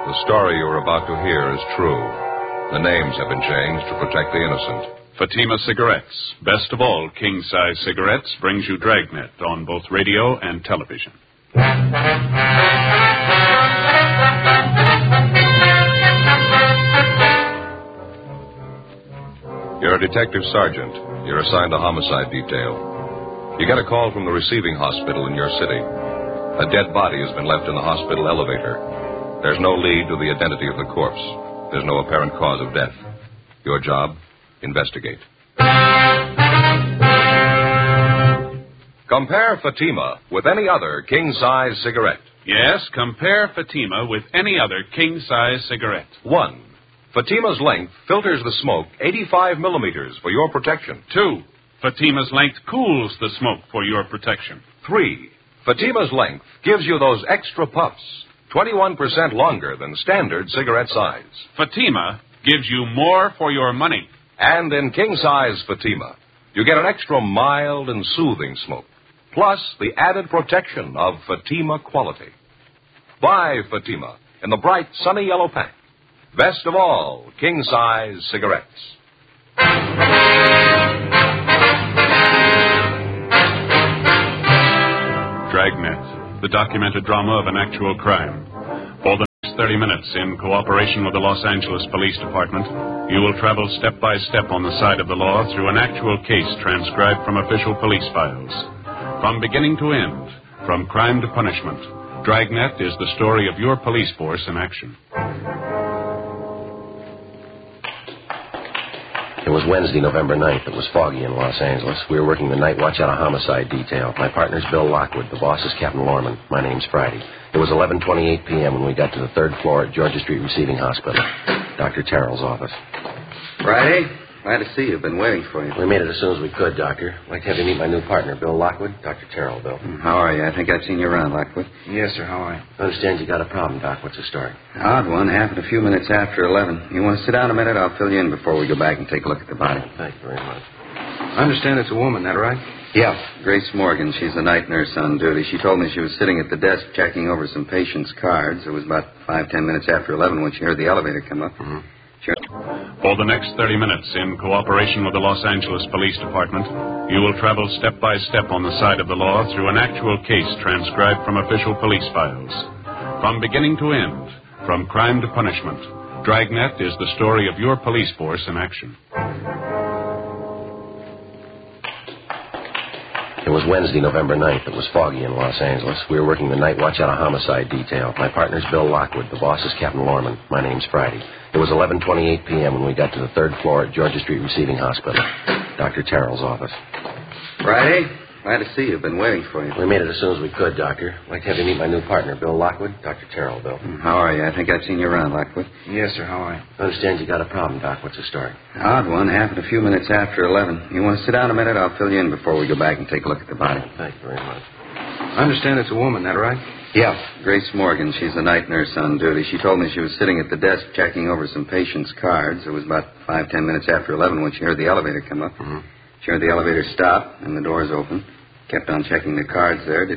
The story you're about to hear is true. The names have been changed to protect the innocent. Fatima Cigarettes, best of all king-size cigarettes, brings you Dragnet on both radio and television. You're a detective sergeant. You're assigned to homicide detail. You get a call from the receiving hospital in your city. A dead body has been left in the hospital elevator. There's no lead to the identity of the corpse. There's no apparent cause of death. Your job? Investigate. Compare Fatima with any other king-size cigarette. Yes, compare Fatima with any other king-size cigarette. 1. Fatima's length filters the smoke 85 millimeters for your protection. 2. Fatima's length cools the smoke for your protection. 3. Fatima's length gives you those extra puffs, 21% longer than standard cigarette size. Fatima gives you more for your money. And in king-size Fatima, you get an extra mild and soothing smoke, plus the added protection of Fatima quality. Buy Fatima in the bright, sunny yellow pack. Best of all, king-size cigarettes. Dragnet, the documented drama of an actual crime. For the next 30 minutes, in cooperation with the Los Angeles Police Department, you will travel step by step on the side of the law through an actual case transcribed from official police files. From beginning to end, from crime to punishment, Dragnet is the story of your police force in action. It was Wednesday, November 9th. It was foggy in Los Angeles. We were working the night watch out of homicide detail. My partner's Bill Lockwood. The boss is Captain Lorman. My name's Friday. It was 11:28 p.m. when we got to the third floor at Georgia Street Receiving Hospital, Dr. Terrell's office. Friday, glad to see you. Been waiting for you. We made it as soon as we could, Doctor. I'd like to have you meet my new partner, Bill Lockwood. Dr. Terrell, Bill. How are you? I think I've seen you around, Lockwood. Yes, sir. How are you? I understand you got a problem, Doc. What's the story? Odd one. Happened a few minutes after 11. You want to sit down a minute? I'll fill you in before we go back and take a look at the body. Thank you very much. I understand it's a woman, that right? Yeah. Grace Morgan. She's the night nurse on duty. She told me she was sitting at the desk checking over some patients' cards. It was about 5-10 minutes after 11 when she heard the elevator come up. Mm-hmm. For the next 30 minutes, in cooperation with the Los Angeles Police Department, you will travel step by step on the side of the law through an actual case transcribed from official police files. From beginning to end, from crime to punishment, Dragnet is the story of your police force in action. It was Wednesday, November 9th. It was foggy in Los Angeles. We were working the night watch out of homicide detail. My partner's Bill Lockwood. The boss is Captain Lorman. My name's Friday. It was 11:28 p.m. when we got to the third floor at Georgia Street Receiving Hospital, Dr. Terrell's office. Friday, glad to see you. Been waiting for you. We made it as soon as we could, Doctor. I'd like to have you meet my new partner, Bill Lockwood. Dr. Terrell, Bill. How are you? I think I've seen you around, Lockwood. Yes, sir. How are you? I understand you got a problem, Doc. What's the story? Odd one. Happened a few minutes after 11. You want to sit down a minute? I'll fill you in before we go back and take a look at the body. Thank you very much. I understand it's a woman, that right? Yeah. Grace Morgan. She's the night nurse on duty. She told me she was sitting at the desk checking over some patients' cards. It was about 5-10 minutes after 11 when she heard the elevator come up. Mm-hmm. She heard the elevator stop and the doors open. Kept on checking the cards there.